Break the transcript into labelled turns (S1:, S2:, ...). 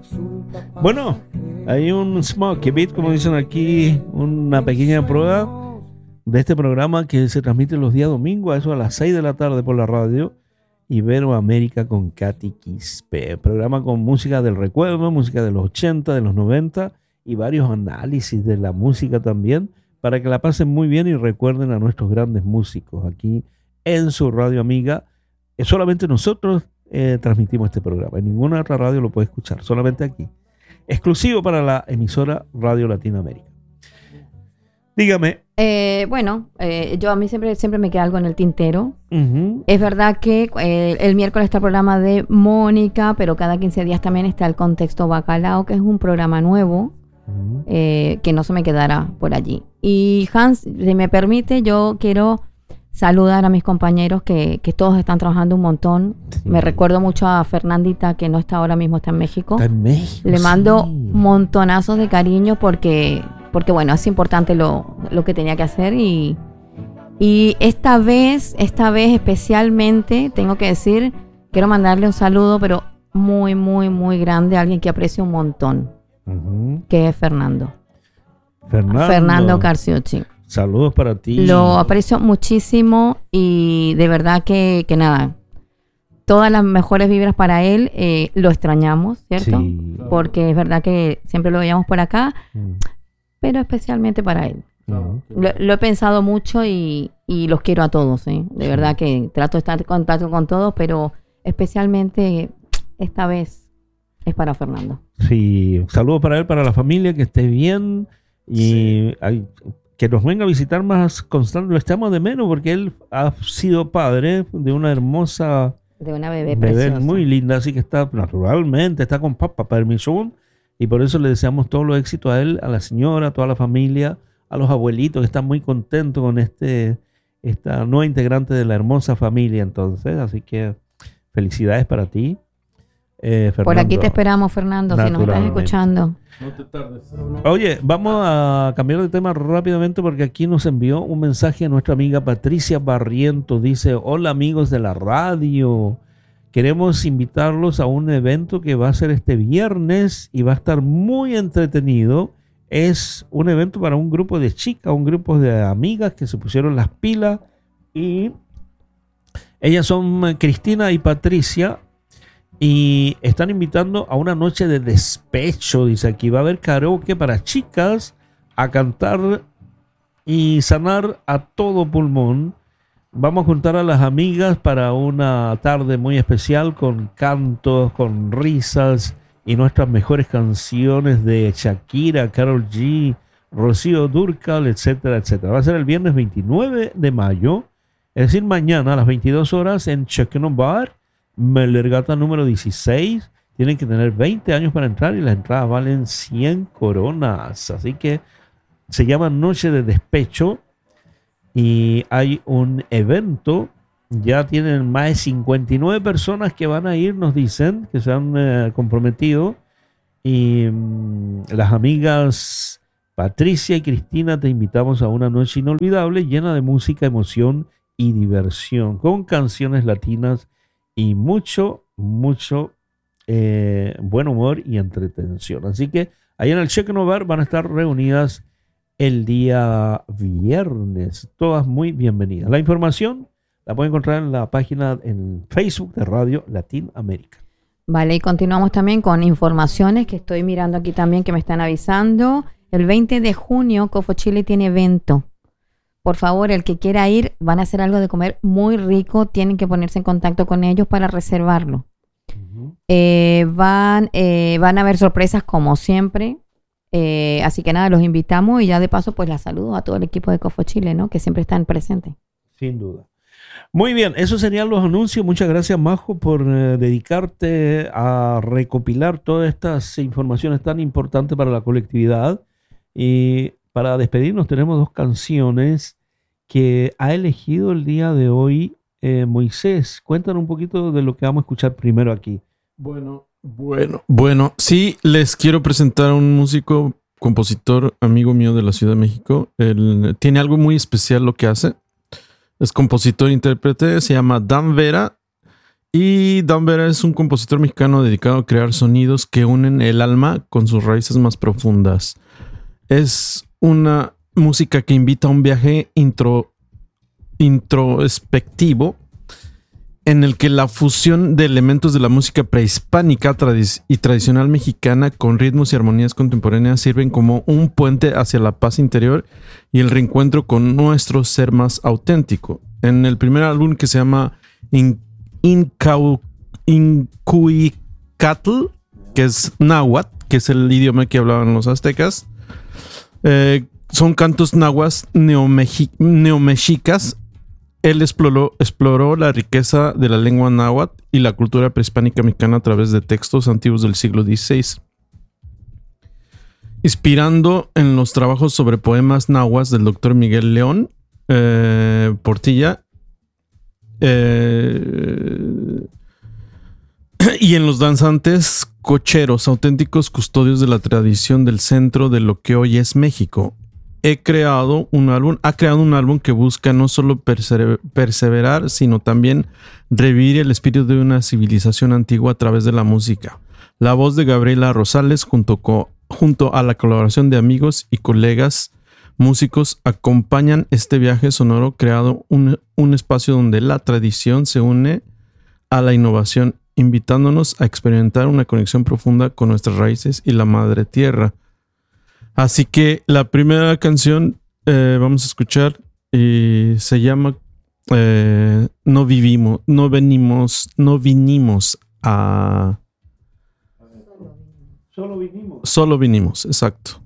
S1: Bueno, hay un smoky beat, como dicen aquí, una pequeña prueba de este programa que se transmite los días domingos, a eso a las 6 de la tarde por la radio Iberoamérica con Katy Quispe. Programa con música del recuerdo, música de los 80, de los 90 y varios análisis de la música también, para que la pasen muy bien y recuerden a nuestros grandes músicos aquí en su radio amiga. Solamente nosotros transmitimos este programa, en ninguna otra radio lo puede escuchar, solamente aquí, exclusivo para la emisora Radio Latinoamérica. Dígame.
S2: Yo a mí siempre me queda algo en el tintero.
S1: Uh-huh.
S2: Es verdad que el miércoles está el programa de Mónica, pero cada 15 días también está el Contexto Bacalao, que es un programa nuevo, uh-huh, que no se me quedará por allí. Y Hans, si me permite, yo quiero saludar a mis compañeros que todos están trabajando un montón. Sí. Me recuerdo mucho a Fernandita, que no está ahora mismo, está en México.
S1: Está en México.
S2: Le mando montonazos de cariño porque bueno, es importante lo que tenía que hacer y esta vez especialmente tengo que decir, quiero mandarle un saludo, pero muy, muy, muy grande a alguien que aprecio un montón, uh-huh, que es Fernando Carciocci.
S1: Saludos para ti.
S2: Lo aprecio muchísimo y de verdad que nada, todas las mejores vibras para él. Lo extrañamos, ¿cierto? Sí. Porque es verdad que siempre lo veíamos por acá, pero especialmente para él. Lo he pensado mucho y los quiero a todos, ¿eh? De verdad que trato de estar en contacto con todos, pero especialmente esta vez es para Fernando.
S1: Sí, un saludo para él, para la familia, que esté bien y que nos venga a visitar más constante. Lo estamos de menos porque él ha sido padre de una hermosa...
S2: De una bebé preciosa.
S1: Muy linda, así que está naturalmente, está con papá permisón, y por eso le deseamos todo los éxitos a él, a la señora, a toda la familia, a los abuelitos que están muy contentos con esta nueva integrante de la hermosa familia, entonces, así que felicidades para ti. Fernando,
S2: por aquí te esperamos, Fernando, si nos estás escuchando.
S3: No te tardes.
S1: Oye, vamos a cambiar de tema rápidamente porque aquí nos envió un mensaje a nuestra amiga Patricia Barrientos. Dice: hola amigos de la radio, queremos invitarlos a un evento que va a ser este viernes y va a estar muy entretenido. Es un evento para un grupo de chicas, un grupo de amigas que se pusieron las pilas, y ellas son Cristina y Patricia, y están invitando a una noche de despecho. Dice aquí, va a haber karaoke para chicas, a cantar y sanar a todo pulmón. Vamos a juntar a las amigas para una tarde muy especial, con cantos, con risas y nuestras mejores canciones de Shakira, Karol G, Rocío Dúrcal, etcétera, etcétera. Va a ser el viernes 29 de mayo, es decir, mañana a las 22 horas en Chekno Bar, Melergata número 16. Tienen que tener 20 años para entrar y las entradas valen 100 coronas. Así que se llama Noche de Despecho y hay un evento. Ya tienen más de 59 personas que van a ir, nos dicen, que se han comprometido. Y las amigas Patricia y Cristina, te invitamos a una noche inolvidable, llena de música, emoción y diversión, con canciones latinas y mucho buen humor y entretención. Así que ahí en el Chekno Bar van a estar reunidas el día viernes. Todas muy bienvenidas. La información la pueden encontrar en la página en Facebook de Radio Latinoamérica.
S2: Vale, y continuamos también con informaciones que estoy mirando aquí también, que me están avisando. El 20 de junio, Cofo Chile tiene evento. Por favor, el que quiera ir, van a hacer algo de comer muy rico. Tienen que ponerse en contacto con ellos para reservarlo. Uh-huh. Van a haber sorpresas como siempre. Así que nada, los invitamos y ya de paso pues la saludo a todo el equipo de Cofo Chile, ¿no? Que siempre están presentes.
S1: Sin duda. Muy bien, esos serían los anuncios. Muchas gracias, Majo, por dedicarte a recopilar todas estas informaciones tan importantes para la colectividad. Y para despedirnos tenemos dos canciones que ha elegido el día de hoy Moisés. Cuéntanos un poquito de lo que vamos a escuchar primero aquí.
S3: Bueno, sí, les quiero presentar a un músico, compositor, amigo mío de la Ciudad de México. Él tiene algo muy especial lo que hace. Es compositor e intérprete, se llama Dan Vera Y Dan Vera es un compositor mexicano dedicado a crear sonidos que unen el alma con sus raíces más profundas. Es una música que invita a un viaje introspectivo en el que la fusión de elementos de la música prehispánica y tradicional mexicana con ritmos y armonías contemporáneas sirven como un puente hacia la paz interior y el reencuentro con nuestro ser más auténtico. En el primer álbum, que se llama Incuicatl, que es náhuatl, que es el idioma que hablaban los aztecas, son cantos nahuas neomexicas. Él exploró la riqueza de la lengua náhuatl y la cultura prehispánica mexicana a través de textos antiguos del siglo XVI, inspirando en los trabajos sobre poemas nahuas del doctor Miguel León Portilla y en los danzantes cocheros, auténticos custodios de la tradición del centro de lo que hoy es México. Ha creado un álbum que busca no solo perseverar, sino también revivir el espíritu de una civilización antigua a través de la música. La voz de Gabriela Rosales, junto a la colaboración de amigos y colegas músicos, acompañan este viaje sonoro, creado un espacio donde la tradición se une a la innovación, invitándonos a experimentar una conexión profunda con nuestras raíces y la madre tierra. Así que la primera canción vamos a escuchar y se llama No vinimos a...
S1: Solo vinimos.
S3: Solo vinimos, exacto.